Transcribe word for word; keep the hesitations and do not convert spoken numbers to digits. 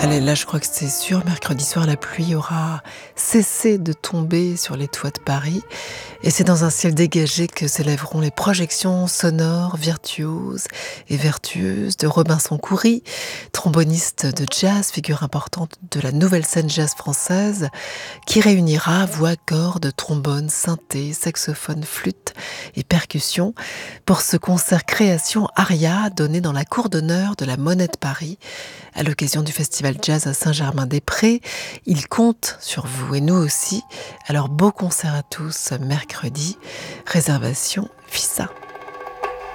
Allez, là, je crois que c'est sûr, mercredi soir, la pluie aura cessé de tomber sur les toits de Paris et c'est dans un ciel dégagé que s'élèveront les projections sonores, virtuoses et vertueuses de Robinson Coury, tromboniste de jazz, figure importante de la nouvelle scène jazz française, qui réunira voix, cordes, trombone, synthé, saxophone, flûte et percussion pour ce concert création aria donné dans la cour d'honneur de la Monnaie de Paris à l'occasion du Festival Jazz à Saint-Germain-des-Prés. Il compte sur vous et nous aussi. Alors beau concert à tous mercredi. Réservation Fissa.